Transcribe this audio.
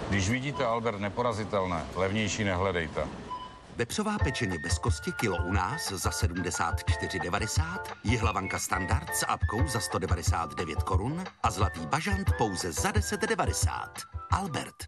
Když vidíte Albert neporazitelné, levnější nehledejte. Vepřová pečeně bez kosti kilo u nás za 74,90, jihlavanka standard s apkou za 199 korun a zlatý bažant pouze za 10,90. Albert.